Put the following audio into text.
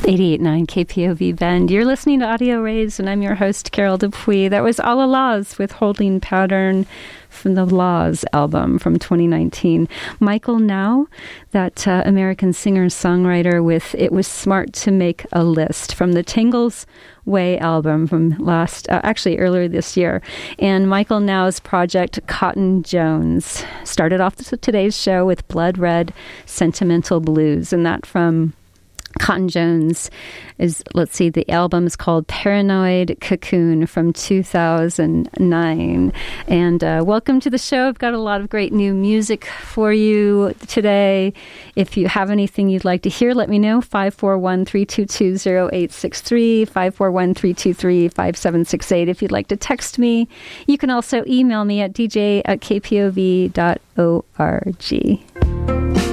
88.9 KPOV Bend. You're listening to Audio Rays, and I'm your host, Carol Dupuis. That was Alla Laws with Holding Pattern from the Laws album from 2019. Michael Now, that American singer-songwriter with It Was Smart to Make a List from the Tingles Way album from earlier this year. And Michael Now's project, Cotton Jones, started off today's show with Blood Red Sentimental Blues, and that from Cotton Jones is, the album is called Paranoid Cocoon from 2009. And welcome to the show. I've got a lot of great new music for you today. If you have anything you'd like to hear, let me know. 541-322-0863, 541-323-5768. If you'd like to text me, you can also email me at dj@kpov.org.